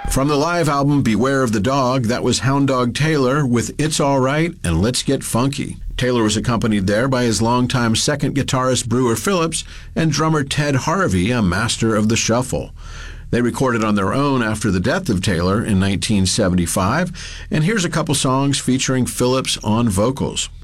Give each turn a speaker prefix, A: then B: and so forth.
A: From the live album Beware of the Dog, that was Hound Dog Taylor with It's All Right and Let's Get Funky. Taylor was accompanied there by his longtime second guitarist Brewer Phillips and drummer Ted Harvey, a master of the shuffle. They recorded on their own after the death of Taylor in 1975, and here's a couple songs featuring Phillips on vocals.